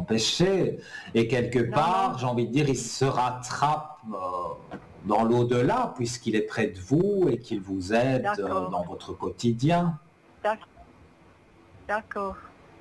empêcher. Et quelque part, non, j'ai envie de dire, il se rattrape dans l'au-delà, puisqu'il est près de vous et qu'il vous aide d'accord, dans votre quotidien. d'ac- d'accord.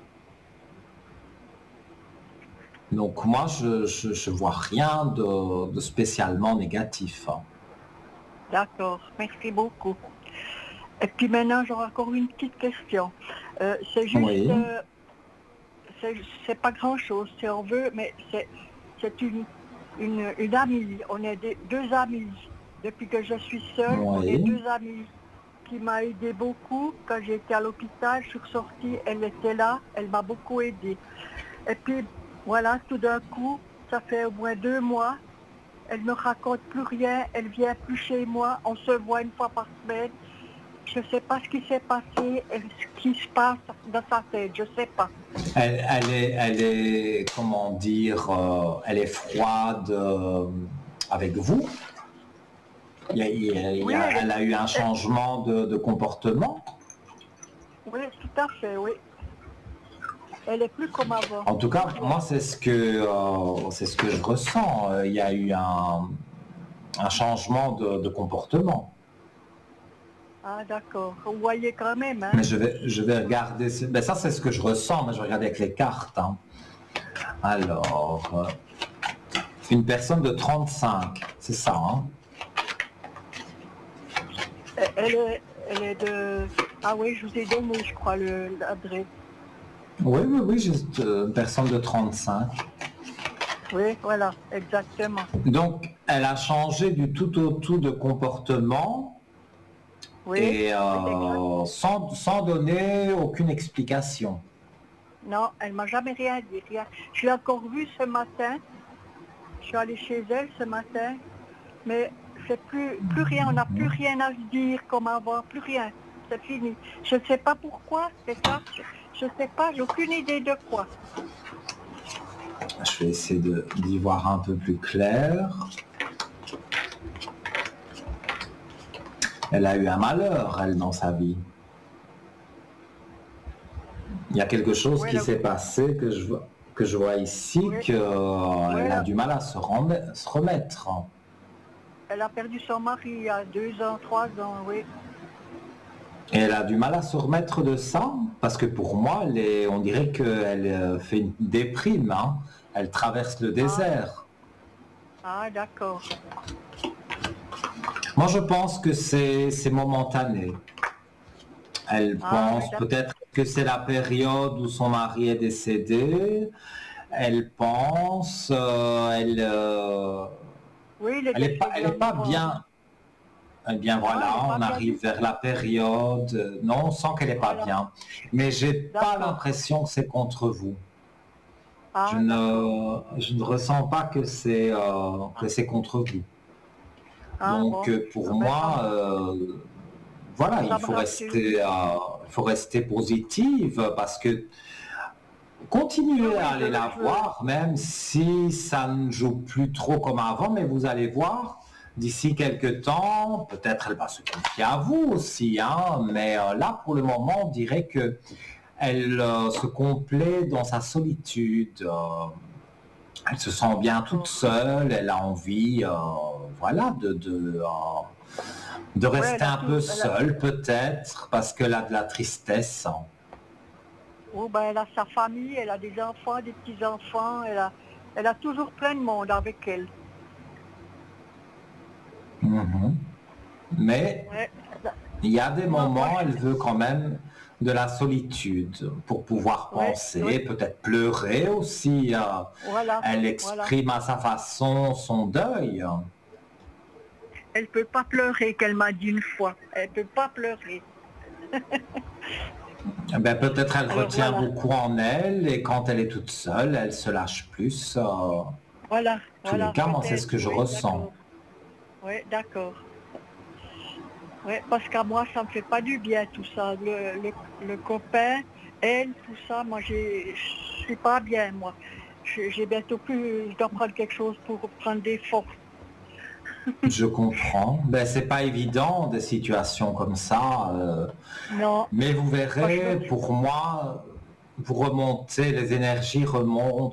Donc moi, je vois rien de spécialement négatif, hein. D'accord, merci beaucoup. Et puis maintenant, j'aurai encore une petite question. C'est juste, Oui, c'est c'est pas grand-chose, si on veut, mais c'est une amie. On est deux amis. Depuis que je suis seule, on est oui. deux amis qui m'a aidé beaucoup. Quand j'étais à l'hôpital, je suis ressortie, elle était là, elle m'a beaucoup aidée. Et puis, voilà, tout d'un coup, ça fait au moins 2 mois, elle me raconte plus rien, elle vient plus chez moi, on se voit une fois par semaine. Je ne sais pas ce qui s'est passé, et ce qui se passe dans sa tête, je ne sais pas. Elle est, comment dire, elle est froide avec vous. Oui, Elle a eu un elle- changement de comportement. oui, tout à fait, oui. Elle est plus comme avant, En tout plus cas, rien. moi, c'est ce que je ressens. Il y a eu un changement de comportement. Ah, d'accord. Vous voyez quand même, hein? Mais je vais regarder. Ben ça, c'est ce que je ressens, mais je vais regarder avec les cartes, hein. Alors, une personne de 35, c'est ça, hein? Elle est de... Ah oui, je vous ai donné, je crois, l'adresse. Oui, oui, oui, juste une personne de 35. Oui, voilà, exactement. Donc, elle a changé du tout au tout de comportement Oui, et oui, exact. sans donner aucune explication. Non, elle m'a jamais rien dit, rien. Je l'ai encore vue ce matin. Je suis allée chez elle ce matin, mais c'est plus rien. On n'a plus rien à se dire comme avant, plus rien. C'est fini. Je ne sais pas pourquoi, c'est ça. Je ne sais pas, j'ai aucune idée de quoi. Je vais essayer d'y voir un peu plus clair. Elle a eu un malheur, elle, dans sa vie. Il y a quelque chose Oui, qui s'est passé que je vois ici, oui, qu'elle oui, a du mal à se remettre. elle a perdu son mari il y a 2 ans, 3 ans, oui. Et elle a du mal à se remettre de ça, parce que pour moi, on dirait qu'elle fait une déprime, hein. Elle traverse le Ah, désert. ah, d'accord. Moi, je pense que c'est momentané. Elle Ah, oui, pense d'accord. peut-être que c'est la période où son mari est décédé. Elle pense, Oui, il est décédé elle est en pas novembre. bien. Eh bien Ah, elle n'est voilà, pas on bien arrive du vers tout. la période. Non, on sent qu'elle n'est pas Voilà, bien. Mais j'ai pas d'accord. l'impression que c'est contre vous. Ah, d'accord. Je ne ressens pas que c'est contre vous. Ah, Donc bon. pour Ah, ben, moi, voilà, ça me rassure. il faut rester positive parce que Oui, continuez à oui, aller la voir, même si ça ne joue plus trop comme avant, mais vous allez voir, d'ici quelques temps, peut-être elle va se confier à vous aussi, hein, mais là, pour le moment, on dirait que elle se complaît dans sa solitude. Elle se sent bien toute D'accord. seule, elle a envie, voilà, de Oui, rester un peu seule, peut-être, parce qu'elle a de la tristesse. oh, ben, elle a sa famille, elle a des enfants, des petits-enfants, elle a toujours plein de monde avec elle. Mhm. Mais Ouais, il y a des moi, moments, elle veut quand même de la solitude pour pouvoir ouais, penser, ouais, peut-être pleurer aussi. voilà, Elle voilà. exprime à sa façon son deuil. Elle peut pas pleurer, qu'elle m'a dit une fois. Elle peut pas pleurer. Eh ben, peut-être elle Alors retient voilà, beaucoup en elle et quand elle est toute seule, elle se lâche plus. voilà, Tous les voilà, cas, moi, c'est ce peut-être, que je oui, ressens. d'accord. Oui, d'accord. Oui, parce qu'à moi, ça me fait pas du bien tout ça. Le copain, elle, tout ça, moi, je suis pas bien, moi. J'ai bientôt plus, je dois prendre quelque chose pour prendre des forces. Je comprends. Ben, c'est pas évident des situations comme ça, Non, mais vous franchement, verrez, pour moi, vous remontez, les énergies remontent